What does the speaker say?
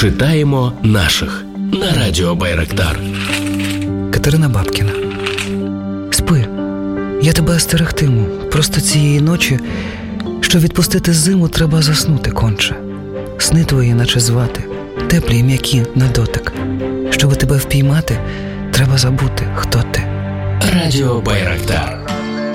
Читаємо наших на радіо Байрактар. Катерина Бабкіна. Спи, я тебе остерегтиму. Просто цієї ночі, щоб відпустити зиму, треба заснути конче. Сни твої наче звати, теплі й м'які на дотик. Щоби тебе впіймати, треба забути, хто ти. Радіо Байрактар.